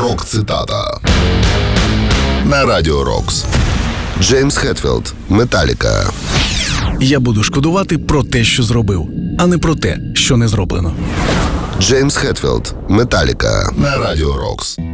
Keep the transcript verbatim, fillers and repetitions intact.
Рок-цитата на Радіо Рокс. Джеймс Хетфілд, Металіка. Я буду шкодувати про те, що зробив, а не про те, що не зроблено. Джеймс Хетфілд, Металіка на Радіо Рокс.